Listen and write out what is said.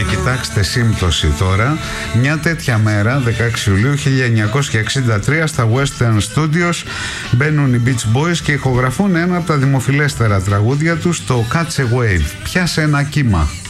κοιτάξτε σύμπτωση τώρα. Μια τέτοια μέρα, 16 Ιουλίου 1963, στα Western Studios μπαίνουν οι Beach Boys και ηχογραφούν ένα από τα δημοφιλέστερα τραγούδια τους, το Catch a Wave, πιάσε ένα κύμα.